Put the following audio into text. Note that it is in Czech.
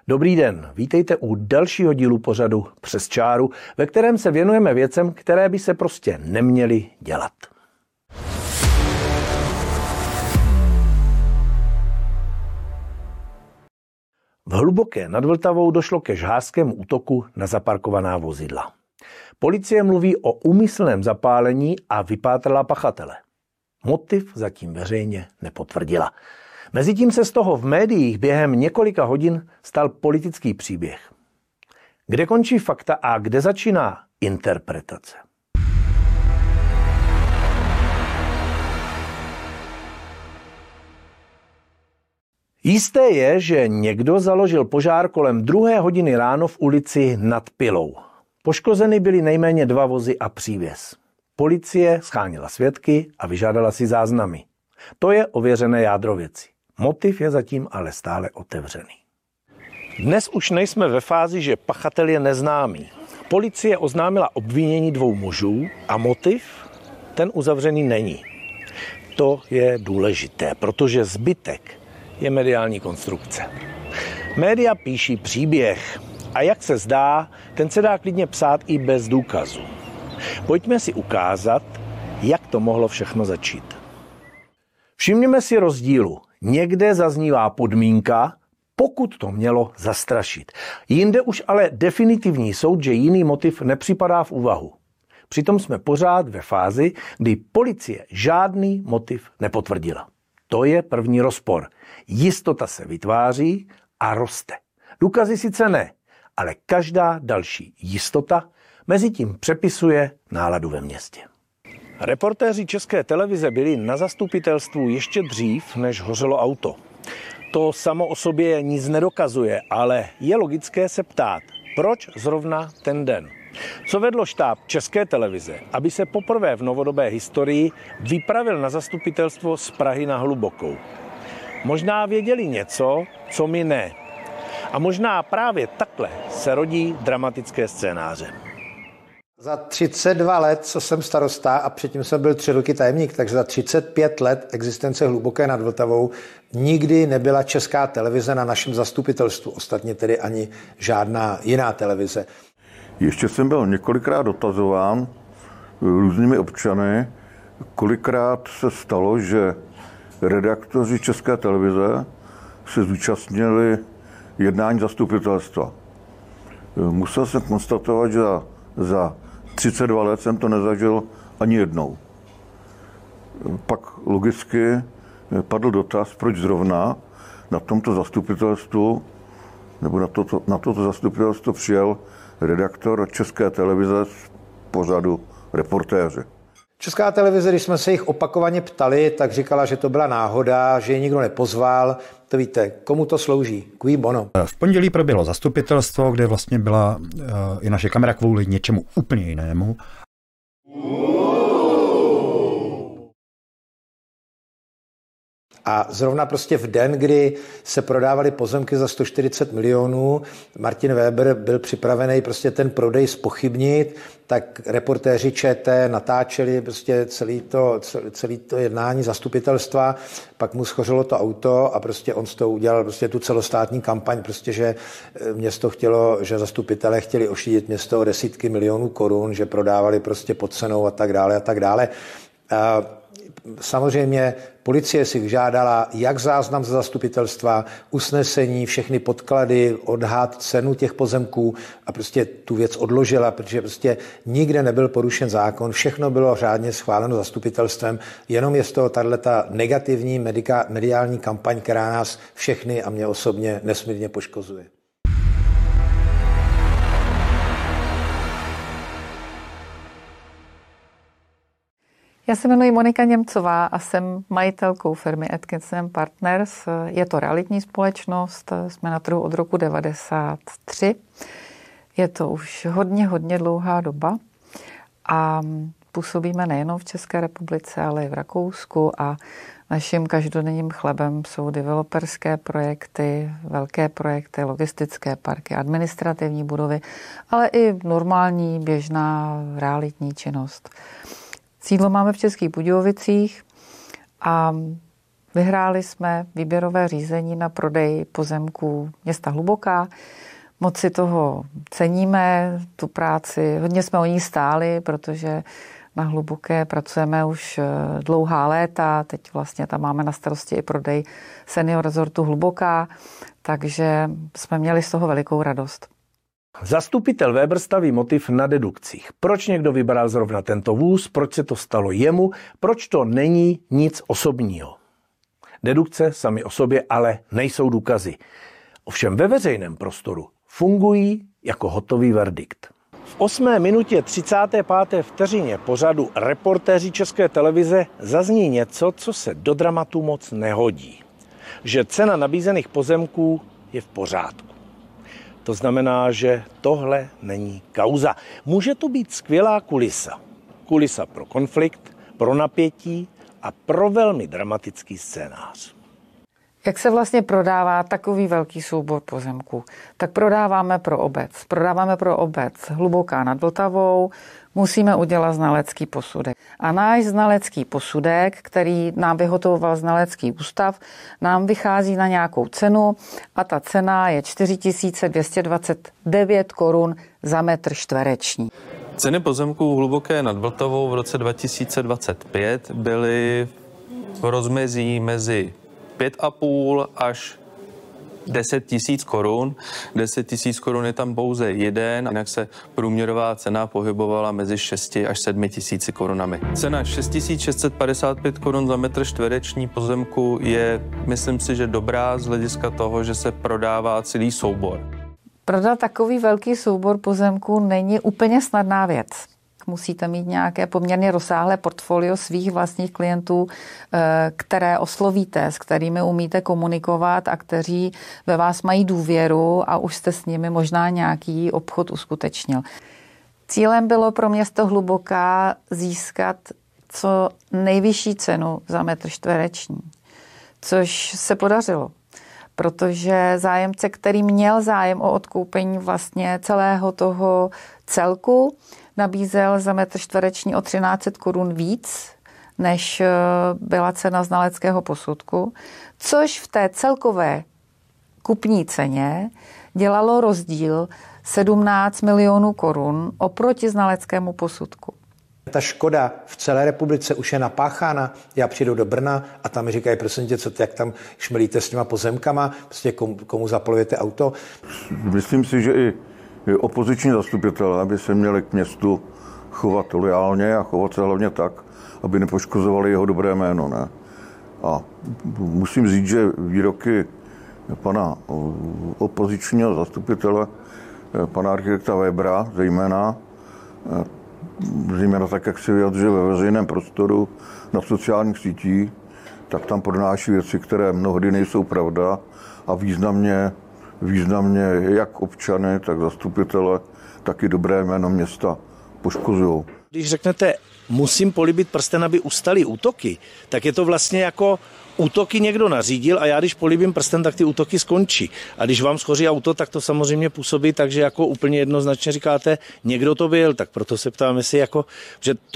Dobrý den, vítejte u dalšího dílu pořadu Přes čáru, ve kterém se věnujeme věcem, které by se prostě neměly dělat. V Hluboké nad Vltavou došlo ke žhářskému útoku na zaparkovaná vozidla. Policie mluví o úmyslném zapálení a vypátrala pachatele. Motiv zatím veřejně nepotvrdila. Mezitím se z toho v médiích během několika hodin stal politický příběh. Kde končí fakta a kde začíná interpretace? Jisté je, že někdo založil požár kolem 2 hodiny ráno v ulici Nad Pilou. Poškozeny byly nejméně 2 vozy a přívěs. Policie schánila svědky a vyžádala si záznamy. To je ověřené jádro věci. Motiv je zatím ale stále otevřený. Dnes už nejsme ve fázi, že pachatel je neznámý. Policie oznámila obvinění 2 mužů a motiv, ten uzavřený není. To je důležité, protože zbytek je mediální konstrukce. Média píší příběh a jak se zdá, ten se dá klidně psát i bez důkazů. Pojďme si ukázat, jak to mohlo všechno začít. Všimněme si rozdílu. Někde zaznívá podmínka, pokud to mělo zastrašit. Jinde už ale definitivní soud, že jiný motiv nepřipadá v úvahu. Přitom jsme pořád ve fázi, kdy policie žádný motiv nepotvrdila. To je první rozpor. Jistota se vytváří a roste. Důkazy sice ne, ale každá další jistota mezitím přepisuje náladu ve městě. Reportéři České televize byli na zastupitelstvu ještě dřív, než hořelo auto. To samo o sobě nic nedokazuje, ale je logické se ptát, proč zrovna ten den? Co vedlo štáb České televize, aby se poprvé v novodobé historii vypravil na zastupitelstvo z Prahy na Hlubokou? Možná věděli něco, co my ne. A možná právě takhle se rodí dramatické scénáře. Za 32 let, co jsem starosta a předtím jsem byl 3 roky tajemník, takže za 35 let existence Hluboké nad Vltavou nikdy nebyla Česká televize na našem zastupitelstvu, ostatně tedy ani žádná jiná televize. Ještě jsem byl několikrát dotazován různými občany, kolikrát se stalo, že redaktoři České televize se zúčastnili jednání zastupitelstva. Musel jsem konstatovat, že za 32 let jsem to nezažil ani jednou. Pak logicky padl dotaz, proč zrovna na tomto zastupitelstvu, nebo na toto zastupitelstvo přijel redaktor České televize z pořadu Reportéři. Česká televize, když jsme se jich opakovaně ptali, tak říkala, že to byla náhoda, že ji nikdo nepozval. To víte, komu to slouží? Cui bono. V pondělí proběhlo zastupitelstvo, kde vlastně byla i naše kamera kvůli něčemu úplně jinému. A zrovna prostě v den, kdy se prodávaly pozemky za 140 milionů, Martin Weber byl připravený prostě ten prodej zpochybnit, tak reportéři ČT natáčeli prostě celé to jednání zastupitelstva, pak mu schořelo to auto a prostě on z toho udělal prostě tu celostátní kampaň, prostě, že město chtělo, že zastupitelé chtěli ošidit město o desítky milionů korun, že prodávali prostě pod cenou a tak dále a tak dále. Samozřejmě policie si vyžádala jak záznam ze zastupitelstva, usnesení, všechny podklady, odhad cenu těch pozemků a prostě tu věc odložila, protože prostě nikde nebyl porušen zákon, všechno bylo řádně schváleno zastupitelstvem, jenom je z toho tato negativní mediální kampaň, která nás všechny a mě osobně nesmírně poškozuje. Já se jmenuji Monika Němcová a jsem majitelkou firmy Atkinson Partners. Je to realitní společnost, jsme na trhu od roku 1993. Je to už hodně dlouhá doba a působíme nejenom v České republice, ale i v Rakousku a naším každodenním chlebem jsou developerské projekty, velké projekty, logistické parky, administrativní budovy, ale i normální, běžná, realitní činnost. Sídlo máme v Českých Budějovicích a Vyhráli jsme výběrové řízení na prodej pozemků města Hluboká. Moc si toho ceníme, tu práci, hodně jsme o ní stáli, protože na Hluboké pracujeme už dlouhá léta, teď vlastně tam máme na starosti i prodej Senior Resortu Hluboká, takže jsme měli z toho velikou radost. Zastupitel Weber staví motiv na dedukcích. Proč někdo vybral zrovna tento vůz, proč se to stalo jemu, proč to není nic osobního. Dedukce sami o sobě ale nejsou důkazy. Ovšem ve veřejném prostoru fungují jako hotový verdikt. V 8. minutě 35. vteřině pořadu Reportéři České televize zazní něco, co se do dramatu moc nehodí. Že cena nabízených pozemků je v pořádku. To znamená, že tohle není kauza. Může to být skvělá kulisa. Kulisa pro konflikt, pro napětí a pro velmi dramatický scénář. Jak se vlastně prodává takový velký soubor pozemků? Tak prodáváme pro obec. Prodáváme pro obec Hluboká nad Vltavou, musíme udělat znalecký posudek. A náš znalecký posudek, který nám vyhotovoval znalecký ústav, nám vychází na nějakou cenu a ta cena je 4229 korun za metr čtvereční. Ceny pozemků Hluboké nad Vltavou v roce 2025 byly v rozmezí mezi 5,5 až 10 tisíc korun. 10 tisíc korun je tam pouze jeden, jinak se průměrová cena pohybovala mezi 6 až 7 tisíci korunami. Cena 6655 korun za metr čtvereční pozemku je, myslím si, že dobrá z hlediska toho, že se prodává celý soubor. Prodat takový velký soubor pozemků není úplně snadná věc. Musíte mít nějaké poměrně rozsáhlé portfolio svých vlastních klientů, které oslovíte, s kterými umíte komunikovat a kteří ve vás mají důvěru a už jste s nimi možná nějaký obchod uskutečnil. Cílem bylo pro město Hluboká získat co nejvyšší cenu za metr čtvereční, což se podařilo. Protože zájemce, který měl zájem o odkoupení vlastně celého toho celku, nabízel za metr čtvereční o 1300 korun víc, než byla cena znaleckého posudku, což v té celkové kupní ceně dělalo rozdíl 17 milionů korun oproti znaleckému posudku. Ta škoda v celé republice už je napáchána. Já přijdu do Brna a tam mi říkají, prosím tě, jak tam šmelíte s těma pozemkama, prostě komu zapalujete auto. Myslím si, že i opoziční zastupitelé by se měli k městu chovat loajálně a chovat se hlavně tak, aby nepoškozovali jeho dobré jméno. Ne? A musím říct, že výroky pana opozičního zastupitele, pana architekta Webera, zejména tak, jak se vyjadřuje ve veřejném prostoru, na sociálních sítích, tak tam pronáší věci, které mnohdy nejsou pravda a významně jak občany, tak zastupitele, tak i dobré jméno města poškozují. Když řeknete, musím políbit prsten, aby ustaly útoky, tak je to vlastně jako útoky někdo nařídil a já když políbím prsten, tak ty útoky skončí. A když vám schoří auto, tak to samozřejmě působí, takže jako úplně jednoznačně říkáte, někdo to byl, tak proto se ptám, jestli jako, že